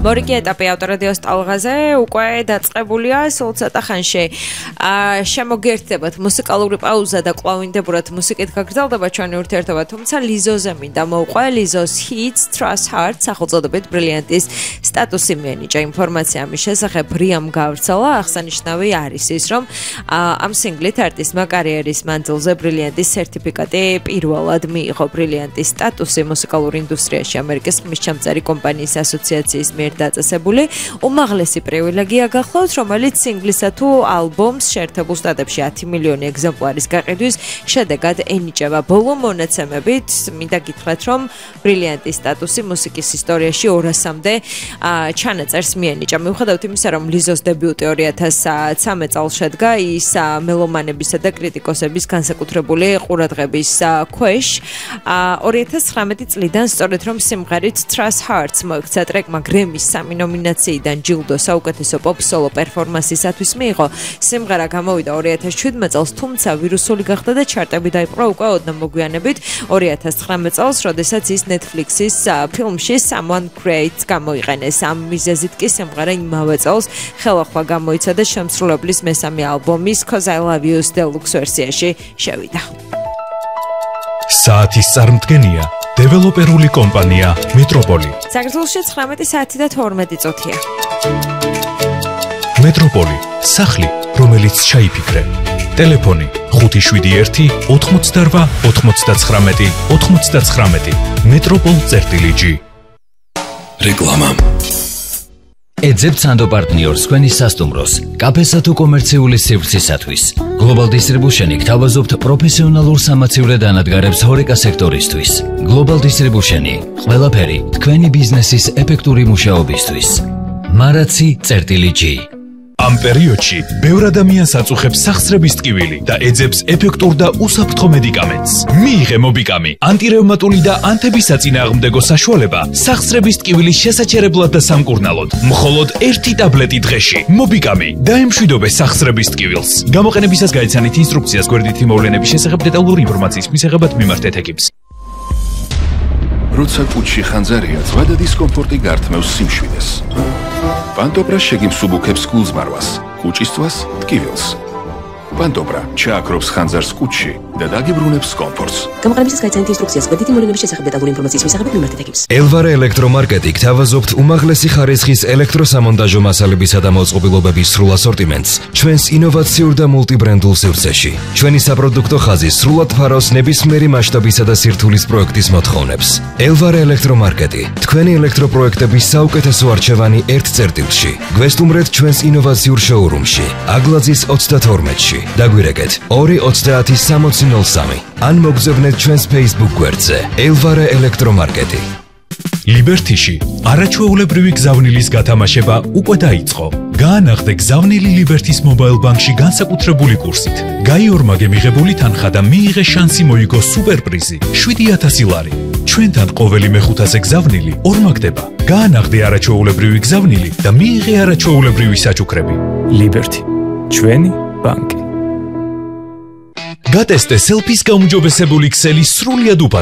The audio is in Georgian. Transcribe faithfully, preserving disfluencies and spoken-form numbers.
მორიგი ეტაპი ავტორადიოს ტალღაზე უკვე დაწყებულია სულ ცოტა ხანში. შემოგერთდებათ მუსიკალური პაუზა და კვლავინდებურად მუსიკით გაგრძელდება ჩვენი ურთიერთობა, თუმცა ლიზოზე მინდა მოვყვე ლიზოს hits Trust Heart სახელწოდებით ბრილიანტის სტატუსი მიენიჭა. ინფორმაცია ამის შესახებ რიამ გავრცელა, აღსანიშნავი არის ის, რომ ამ სინგლით არტისტმა კარიერის მანძილზე ბრილიანტის სერტიფიკატი პირველად მიიღო. ბრილიანტის სტატუსი მუსიკალურ ინდუსტრიაში ამერიკის ხმისჩამწერი კომპანიის ასოციაციის მიერ დაწესებული უმაღლესი პრივილეგია გახლავთ, რომელიც სინგლისა თუ ალბომს შეერთებულ შტატებში ათი მილიონი ეგზემპლარის გაყიდვის შედეგად ენიჭება. ბოლო მონაცემებით მინდა გითხრათ, რომ ბრილიანტის სტატუსი მუსიკის ისტორიაში ორასამდე ჩანაწერს მიენიჭა. მიუხედავად იმისა, რომ ლიზოს დებიუტი ორი ათას ცხრამეტ წელს შედგა, ის მელომანებისა და კრიტიკოსების განსაკუთრებული ყურადღების ქვეშ. ორი ათას ცხრამეტი წლიდან სწორედ რომ სიმღერით Trust Hearts მოექცა ტრეკმა გრემის სამი ნომინაციიდან ჯილდო საუკეთესო პოპ სოლო პერფორმანსისათვის მიიღო. სიმღერა გამოვიდა ორი ათას შვიდმეტ წელს, თუმცა ვირუსული გახდა და ჩარტები დაიპყრო უკვე ოდნავ მოგვიანებით ორი ათას ცხრამეტ წელს, როდესაც ის Netflix-ის ფილმში Someone Great გამოიყენეს. ამ მიზეზით კი სიმღერა იმავე წელს ხელახლა გამოიცა და შემსრულებლის მესამე ალბომის Cause I Love You-ს Deluxe ვერსიაში შევიდა. საათის წარმდგენია დეველოპერული კომპანია მეტროპოლი. საქართველოში ცხრამეტი საათი და თორმეტი წუთია. მეტროპოლი, სახლი, რომელიც ჩაიფიქრე. ტელეფონი ხუთი შვიდი ერთი ოთხმოცდაორვა ოთხმოცდაცხრამეტი ოთხმოცდაცხრამეტი. მეტროპოლ.გი. რეკლამა. ეძებთ სანდო პარტნიორს თქვენი სასტუმროს, კაფესა თუ კომერციული სივრცისათვის. Global Distribution-ი გთავაზობთ პროფესიონალურ სამაცივრე დანადგარებს ჰორეკა სექტორისთვის. Global Distribution-ი ყველაფერი თქვენი ბიზნესის ეფექტური მუშაობისთვის. Maraci.gi. ამ პერიოდში ბევრ ადამიანს აწუხებს სახსრების ტკივილი და ეძებს ეფექტურ და უსაფრთხო მედიკამენტს. მიიღე მობიკამი, ანტირევმატული და ანთებისაწინააღმდეგო საშუალება სახსრების ტკივილის შესაჩერებლად და სამკურნალოდ. მხოლოდ ერთი ტაბლეტი დღეში. მობიკამი დაემშვიდობე სახსრების ტკივილს. გამოყენებისას გაიცანით ინსტრუქციას გვერდითი მოვლენების შესახებ დეტალური ინფორმაციის მისაღებად მიმართეთ ეკიპს. როცა კუჩში ხანძარია, ზღვა და დისკომფორტი გართმევს სიმშვიდეს. პანტობრა შეგიმსუბუქებს გულზმარვას, კუჭისწვას, ტკივილს. პანტობრა ჩააქრობს ხანძარს კუჩში და დაგიბრუნებს კომფორტს. გამოყენებისას გაიცანით ინსტრუქციას გვერდითი მოვლენების შესახებ დეტალური ინფორმაციის მისაღებად მიმართეთ ეკიპს. Elvare ელექტრომარკეტი გთავაზობთ უმაღლესი ხარისხის ელექტროსამონტაჟო მასალებისა და მოწყობილობების სრულ ასორტიმენტს ჩვენს ინოვაციურ და მულტიბრენდულ სივრცეში. ჩვენი საპროდუქტო ხაზი სრულად ფარავს ნებისმიერი მასშტაბისა და სირთულის პროექტის მოთხოვნებს. Elvare ელექტრომარკეტი თქვენი ელექტროპროექტების საუკეთესო არჩევანი ერთ წერტილში. გვესტუმრეთ ჩვენს ინოვაციურ შოურუმში, აგლაძის ოცდათორმეტში. დაგვირეკეთ ორი ოცდაათი სამოცი ნოლ სამი. ან მოგზავნეთ ჩვენს Facebook გვერდზე Elvare ელექტრომარკეტი. ლიბერთიში არაჩვეულებრივი გზავნილის გათამაშება უკვე დაიწყო. გაანახდე გზავნილი ლიბერთის მობაილ ბანკში განსაკუთრებული კურსით. გაიორმაგე მიღებული თანხა და მიიღე შანსი მოიგო სუპერპრიზი შვიდი ათასი ლარი. ჩვენთან ყოველი მეხუთაზე გზავნილი ორმაგდება. გაანახდე არაჩვეულებრივი გზავნილი და მიიღე არაჩვეულებრივი საჩუქრები. ლიბერთი, ჩვენი ბანკი. გატესტე სელფის გაუმჯობესებული ქსელი სრულიად უფასოდ.